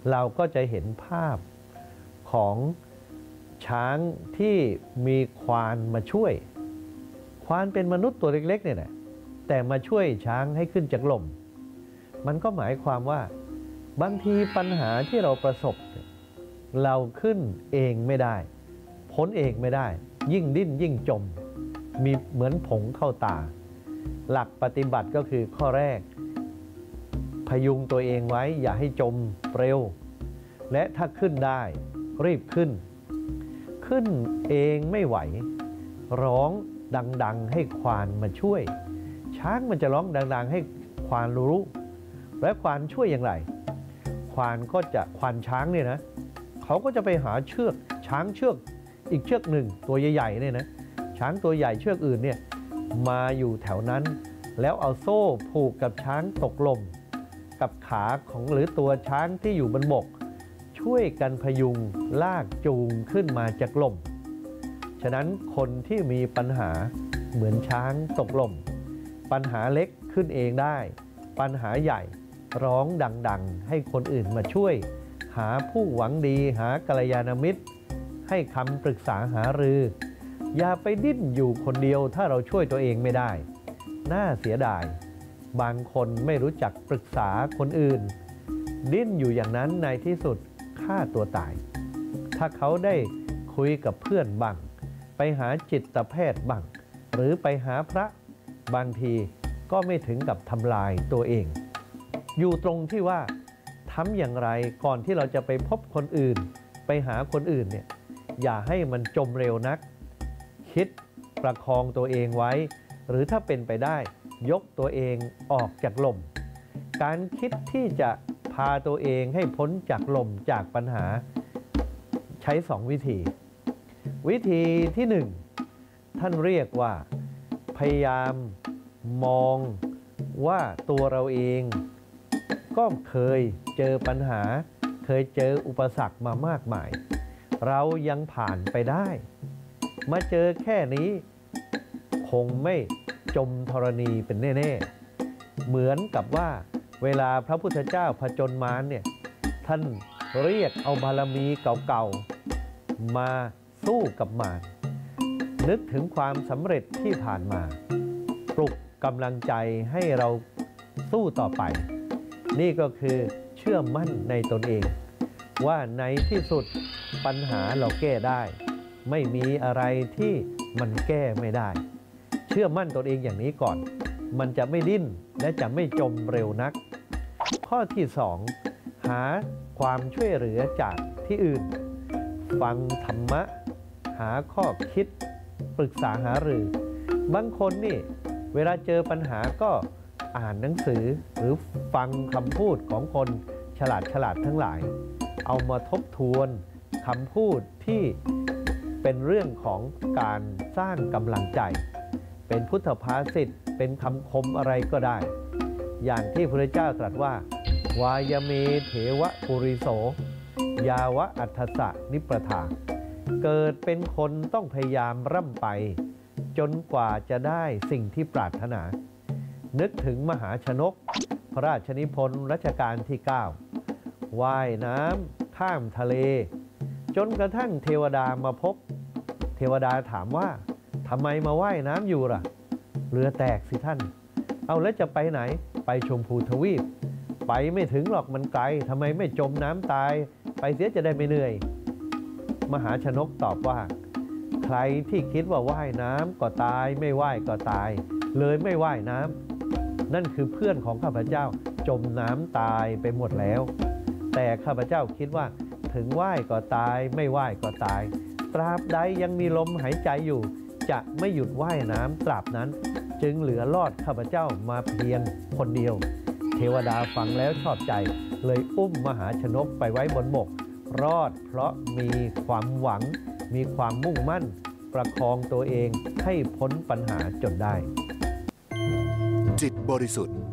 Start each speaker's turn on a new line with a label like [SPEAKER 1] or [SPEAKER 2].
[SPEAKER 1] เราก็จะเห็นภาพของช้างที่มีควานมาช่วยควานเป็นมนุษย์ตัวเล็กๆเนี่ยแหละแต่มาช่วยช้างให้ขึ้นจากหล่มมันก็หมายความว่าบางทีปัญหาที่เราประสบเราขึ้นเองไม่ได้พ้นเองไม่ได้ยิ่งดิ้นยิ่งจมมีเหมือนผงเข้าตาหลักปฏิบัติก็คือข้อแรกพยุงตัวเองไว้อย่าให้จมเร็วและถ้าขึ้นได้รีบขึ้นเองไม่ไหวร้องดังๆให้ควานมาช่วยช้างมันจะร้องดังๆให้ควานรู้และควานช่วยอย่างไรควานช้างเนี่ยนะเขาก็จะไปหาเชือกช้างเชือกอีกเชือกหนึ่งตัวใหญ่ๆเนี่ยนะช้างตัวใหญ่เชือกอื่นเนี่ยมาอยู่แถวนั้นแล้วเอาโซ่ผูกกับช้างตกลมกับขาของหรือตัวช้างที่อยู่บนบกช่วยกันพยุงลากจูงขึ้นมาจากลมฉะนั้นคนที่มีปัญหาเหมือนช้างตกลมปัญหาเล็กขึ้นเองได้ปัญหาใหญ่ร้องดังๆให้คนอื่นมาช่วยหาผู้หวังดีหากัลยาณมิตรให้คำปรึกษาหารืออย่าไปดิ้นอยู่คนเดียวถ้าเราช่วยตัวเองไม่ได้น่าเสียดายบางคนไม่รู้จักปรึกษาคนอื่นดิ้นอยู่อย่างนั้นในที่สุดฆ่าตัวตายถ้าเขาได้คุยกับเพื่อนบ้างไปหาจิตแพทย์บ้างหรือไปหาพระบางทีก็ไม่ถึงกับทำลายตัวเองอยู่ตรงที่ว่าทำอย่างไรก่อนที่เราจะไปพบคนอื่นไปหาคนอื่นเนี่ยอย่าให้มันจมเร็วนักคิดประคองตัวเองไว้หรือถ้าเป็นไปได้ยกตัวเองออกจากลมการคิดที่จะพาตัวเองให้พ้นจากลมจากปัญหาใช้2วิธีที่1ท่านเรียกว่าพยายามมองว่าตัวเราเองก็เคยเจอปัญหาเคยเจออุปสรรคมามากมายเรายังผ่านไปได้มาเจอแค่นี้คงไม่จมธรณีเป็นแน่ๆเหมือนกับว่าเวลาพระพุทธเจ้าผจญมารเนี่ยท่านเรียกเอาบารมีเก่าๆมาสู้กับมารนึกถึงความสำเร็จที่ผ่านมาปลุกกำลังใจให้เราสู้ต่อไปนี่ก็คือเชื่อมั่นในตนเองว่าในที่สุดปัญหาเราแก้ได้ไม่มีอะไรที่มันแก้ไม่ได้เชื่อมั่นตนเองอย่างนี้ก่อนมันจะไม่ดิ้นและจะไม่จมเร็วนักข้อที่2หาความช่วยเหลือจากที่อื่นฟังธรรมะหาข้อคิดปรึกษาหารือบางคนนี่เวลาเจอปัญหาก็อ่านหนังสือหรือฟังคำพูดของคนฉลาดทั้งหลายเอามาทบทวนคำพูดที่เป็นเรื่องของการสร้างกำลังใจเป็นพุทธภาษิตเป็นคำคมอะไรก็ได้อย่างที่พระเจ้าตรัสว่าวายเมเถวะปุริโสยาวะอัฏฐสะนิปทาเกิดเป็นคนต้องพยายามร่ำไปจนกว่าจะได้สิ่งที่ปรารถนานึกถึงมหาชนกพระราชนิพนธ์รัชกาลที่9ว่ายน้ำข้ามทะเลจนกระทั่งเทวดามาพบเทวดาถามว่าทำไมมาว่ายน้ำอยู่ล่ะเรือแตกสิท่านเอาแล้วจะไปไหนไปชมพูทวีปไปไม่ถึงหรอกมันไกลทำไมไม่จมน้ำตายไปเสียจะได้ไม่เหนื่อยมหาชนกตอบว่าใครที่คิดว่าว่ายน้ำก็ตายไม่ว่ายก็ตายเลยไม่ว่ายน้ำนั่นคือเพื่อนของข้าพเจ้าจมน้ำตายไปหมดแล้วแต่ข้าพเจ้าคิดว่าถึงว่ายก็ตายไม่ว่ายก็ตายตราบใดยังมีลมหายใจอยู่จะไม่หยุดว่ายน้ำตราบนั้นจึงเหลือรอดข้าพเจ้ามาเพียงคนเดียวเทวดาฟังแล้วชอบใจเลยอุ้มมหาชนกไปไว้บนบกรอดเพราะมีความหวังมีความมุ่งมั่นประคองตัวเองให้พ้นปัญหาจนได้
[SPEAKER 2] จิตบริสุทธิ์